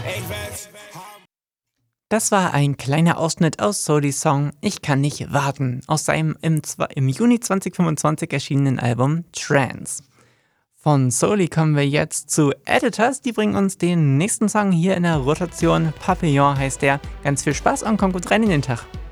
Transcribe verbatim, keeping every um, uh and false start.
Das war ein kleiner Ausschnitt aus Solis Song Ich kann nicht warten aus seinem im, zwa- im Juni zweitausendfünfundzwanzig erschienenen Album Trance. Von Soli kommen wir jetzt zu Editors, die bringen uns den nächsten Song hier in der Rotation. Papillon heißt der. Ganz viel Spaß und kommt gut rein in den Tag.